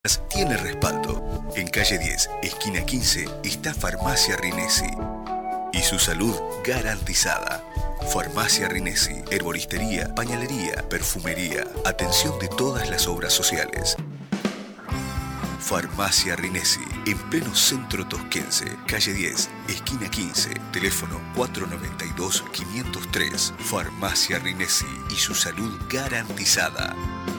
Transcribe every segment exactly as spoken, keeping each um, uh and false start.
Tiene respaldo. En calle diez, esquina quince, está Farmacia Rinesi. Y su salud garantizada. Farmacia Rinesi, herboristería, pañalería, perfumería, atención de todas las obras sociales. Farmacia Rinesi, en pleno centro tosquense, calle diez, esquina quince, teléfono cuatro nueve dos, cinco cero tres. Farmacia Rinesi y su salud garantizada.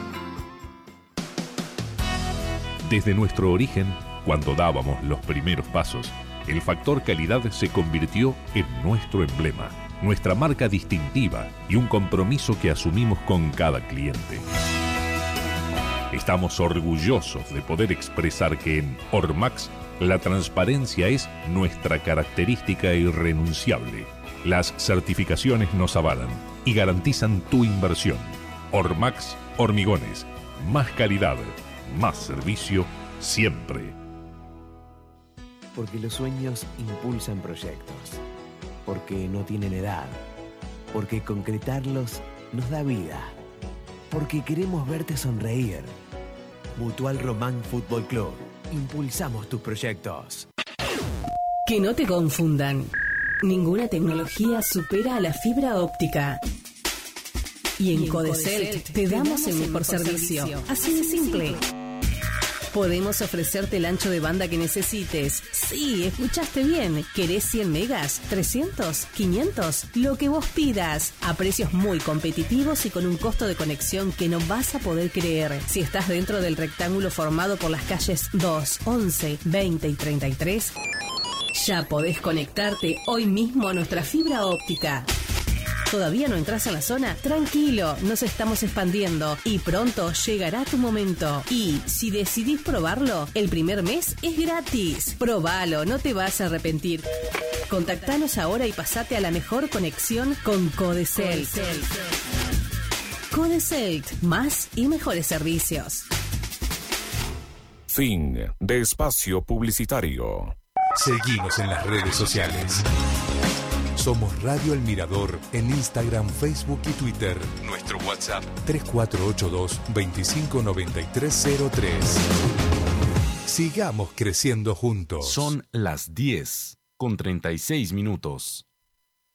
Desde nuestro origen, cuando dábamos los primeros pasos, el factor calidad se convirtió en nuestro emblema, nuestra marca distintiva y un compromiso que asumimos con cada cliente. Estamos orgullosos de poder expresar que en Ormax la transparencia es nuestra característica irrenunciable. Las certificaciones nos avalan y garantizan tu inversión. Ormax Hormigones, más calidad, más servicio siempre. Porque los sueños impulsan proyectos. Porque no tienen edad. Porque concretarlos nos da vida. Porque queremos verte sonreír. Mutual Román Fútbol Club. Impulsamos tus proyectos. Que no te confundan. Ninguna tecnología supera a la fibra óptica. Y en Codecelt te damos el mejor servicio. Así de simple. Podemos ofrecerte el ancho de banda que necesites. Sí, escuchaste bien. ¿Querés cien megas? ¿trescientos? ¿quinientos? Lo que vos pidas. A precios muy competitivos y con un costo de conexión que no vas a poder creer. Si estás dentro del rectángulo formado por las calles dos, once, veinte y treinta y tres, ya podés conectarte hoy mismo a nuestra fibra óptica. ¿Todavía no entras en la zona? Tranquilo, nos estamos expandiendo y pronto llegará tu momento. Y si decidís probarlo, el primer mes es gratis. Probalo, no te vas a arrepentir. Contactanos ahora y pasate a la mejor conexión con Codecelt. Codecelt, más y mejores servicios. Fin de espacio publicitario. Seguimos en las redes sociales. Somos Radio El Mirador en Instagram, Facebook y Twitter. Nuestro WhatsApp tres cuatro ocho dos, veinticinco noventa y tres cero tres. Sigamos creciendo juntos. Son las diez con treinta y seis minutos.